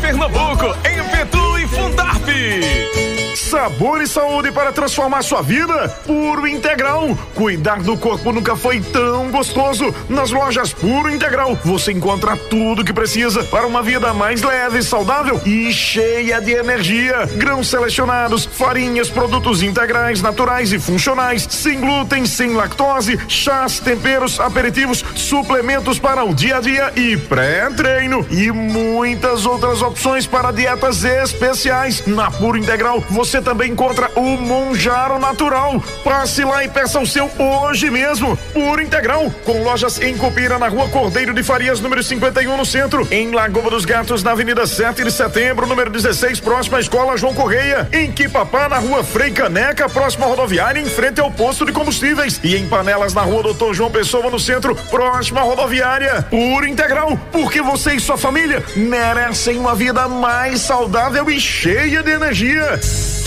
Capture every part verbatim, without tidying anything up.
Pernambuco, em Petu e Fundarp. Sabor e saúde para transformar sua vida? Puro Integral. Cuidar do corpo nunca foi tão gostoso. Nas lojas Puro Integral você encontra tudo que precisa para uma vida mais leve, saudável e cheia de energia. Grãos selecionados, farinhas, produtos integrais, naturais e funcionais, sem glúten, sem lactose, chás, temperos, aperitivos, suplementos para o dia a dia e pré-treino e muitas outras opções para dietas especiais. Na Puro Integral você também encontra o Monjaro Natural. Passe lá e peça o seu hoje mesmo. Puro Integral, com lojas em Cupira, na Rua Cordeiro de Farias, número cinquenta e um, no centro. Em Lagoa dos Gatos, na Avenida sete de Setembro, número dezesseis, próxima à Escola João Correia. Em Quipapá, na Rua Frei Caneca, próxima à rodoviária, em frente ao posto de combustíveis. E em Panelas, na Rua Doutor João Pessoa, no centro, próxima à rodoviária. Puro Integral, porque você e sua família merecem uma vida mais saudável e cheia de energia.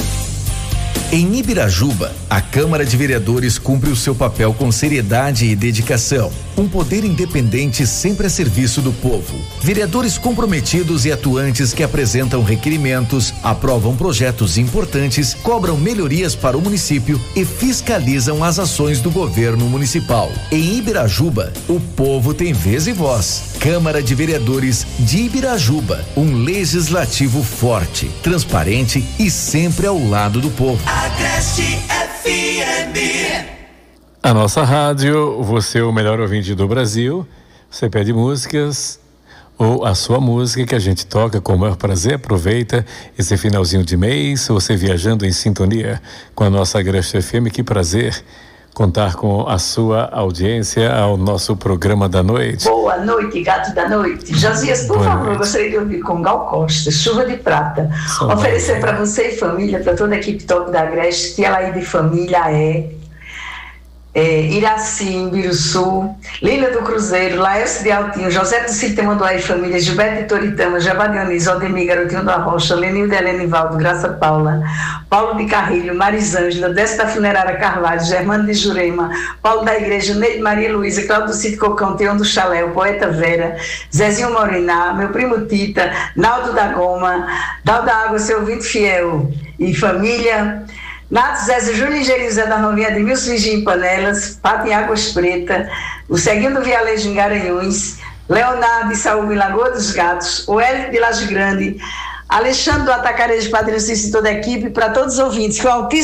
Em Ibirajuba, a Câmara de Vereadores cumpre o seu papel com seriedade e dedicação. Um poder independente sempre a serviço do povo. Vereadores comprometidos e atuantes que apresentam requerimentos, aprovam projetos importantes, cobram melhorias para o município e fiscalizam as ações do governo municipal. Em Ibirajuba, o povo tem vez e voz. Câmara de Vereadores de Ibirajuba, um legislativo forte, transparente e sempre ao lado do povo. Agreste F M. A nossa rádio, você é o melhor ouvinte do Brasil. Você pede músicas ou a sua música que a gente toca com o maior prazer. Aproveita esse finalzinho de mês, você viajando em sintonia com a nossa Agreste F M. Que prazer contar com a sua audiência ao nosso programa da noite. Boa noite, gato da noite. Josias, por Boa favor, noite. gostaria de ouvir com Gal Costa, Chuva de Prata. Só Oferecer para você e família, para toda a equipe top da Agreste, Tia Laí de família é, é Iraci, Ibiruçu, Lília do Cruzeiro, Laércio de Altinho, José do Sítio Manduá e família, Gilberto de Toritama, Jabá Dionísio, Aldemir Garotinho da Rocha, Lenilda Helena Ivaldo, Graça Paula, Paulo de Carrilho, Marisângela, Décio da Funerária Carvalho, Germano de Jurema, Paulo da Igreja, Neide Maria Luísa, Cláudio do Sítio Cocão, Teão do Chalé, o Poeta Vera, Zezinho Moriná, meu primo Tita, Naldo da Goma, Dal da Água, seu ouvinte fiel e família, Nato Zé, Júlio Engenheiro Zé da Novinha, Edmilson Vigim em Panelas, Pato em Águas Preta, o Ceguinho do Vialejo em Garanhuns, Leonardo de Saúde em Lagoa dos Gatos, o Hélio de Laje Grande, Alexandre do Atacarejo, Padre Cícero e toda a equipe, para todos os ouvintes, que o Altíssimo